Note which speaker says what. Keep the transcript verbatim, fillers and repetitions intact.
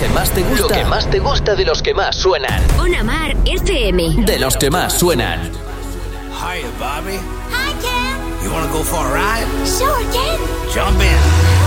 Speaker 1: más te gusta. Lo que más te gusta de los que más suenan.
Speaker 2: On Amar F M.
Speaker 1: De los que más suenan.
Speaker 3: Hiya, Bobby.
Speaker 4: Hi, Ken.
Speaker 3: You wanna go for a ride?
Speaker 4: Sure, Ken.
Speaker 3: Jump in.